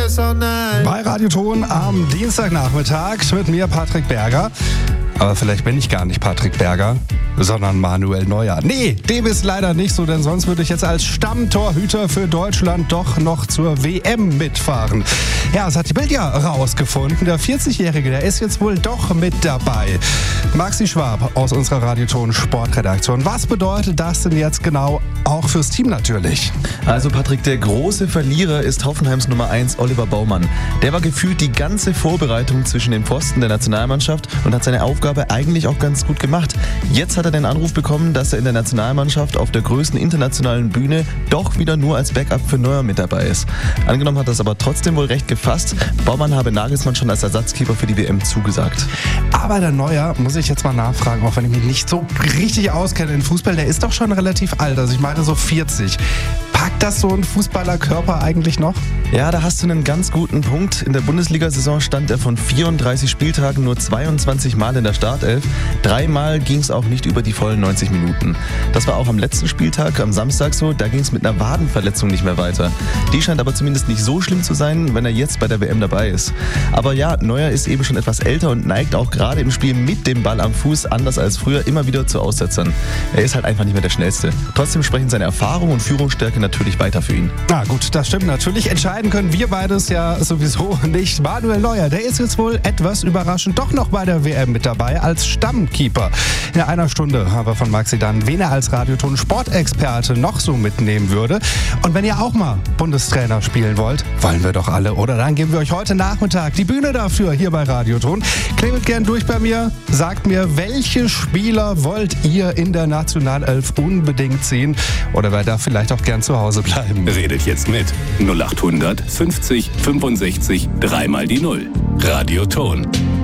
Bei Radioton am Dienstagnachmittag mit mir, Patrick Berger. Aber vielleicht bin ich gar nicht Patrick Berger, sondern Manuel Neuer. Nee, dem ist leider nicht so, denn sonst würde ich jetzt als Stammtorhüter für Deutschland doch noch zur WM mitfahren. Ja, das hat die Bild ja rausgefunden. Der 40-Jährige, der ist jetzt wohl doch mit dabei. Maxi Schwab aus unserer Radioton Sportredaktion. Was bedeutet das denn jetzt genau auch fürs Team natürlich? Also Patrick, der große Verlierer ist Hoffenheims Nummer 1 Oliver Baumann. Der war gefühlt die ganze Vorbereitung zwischen den Pfosten der Nationalmannschaft und hat seine Aufgabe eigentlich auch ganz gut gemacht. Jetzt hat er den Anruf bekommen, dass er in der Nationalmannschaft auf der größten internationalen Bühne doch wieder nur als Backup für Neuer mit dabei ist. Angenommen hat das aber trotzdem wohl recht gefasst. Baumann habe Nagelsmann schon als Ersatzkeeper für die WM zugesagt. Aber der Neuer, muss ich jetzt mal nachfragen, auch wenn ich mich nicht so richtig auskenne in Fußball, der ist doch schon relativ alt, also ich meine so 40. Packt das so ein Fußballerkörper eigentlich noch? Ja, da hast du einen ganz guten Punkt. In der Bundesliga-Saison stand er von 34 Spieltagen nur 22 Mal in der Startelf. 3 Mal ging es auch nicht über die vollen 90 Minuten. Das war auch am letzten Spieltag, am Samstag so, da ging es mit einer Wadenverletzung nicht mehr weiter. Die scheint aber zumindest nicht so schlimm zu sein, wenn er jetzt bei der WM dabei ist. Aber ja, Neuer ist eben schon etwas älter und neigt auch gerade im Spiel mit dem Ball am Fuß, anders als früher, immer wieder zu Aussetzern. Er ist halt einfach nicht mehr der Schnellste. Trotzdem sprechen seine Erfahrung und Führungsstärke natürlich weiter für ihn. Na gut, das stimmt natürlich. Entscheiden können wir beides ja sowieso nicht. Manuel Neuer, der ist jetzt wohl etwas überraschend doch noch bei der WM mit dabei als Stammkeeper. In einer Stunde haben wir von Maxi dann, wen er als Radioton Sportexperte noch so mitnehmen würde. Und wenn ihr auch mal Bundestrainer spielen wollt, wollen wir doch alle, oder? Dann geben wir euch heute Nachmittag die Bühne dafür hier bei Radioton. Klingelt gern durch bei mir, sagt mir, welche Spieler wollt ihr in der Nationalelf unbedingt sehen? Oder wer darf vielleicht auch gern zu Hause bleiben? Redet jetzt mit 0800 50 65 3 mal die 0. Radioton.